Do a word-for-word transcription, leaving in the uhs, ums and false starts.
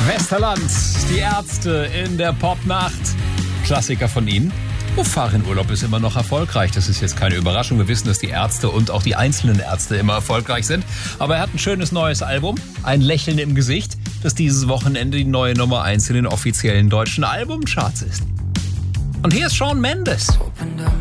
Westerland, die Ärzte in der Popnacht. Klassiker von ihnen. Fahrradurlaub ist immer noch erfolgreich. Das ist jetzt keine Überraschung. Wir wissen, dass die Ärzte und auch die einzelnen Ärzte immer erfolgreich sind. Aber er hat ein schönes neues Album, ein Lächeln im Gesicht, das dieses Wochenende die neue Nummer eins in den offiziellen deutschen Albumcharts ist. Und hier ist Shawn Mendes.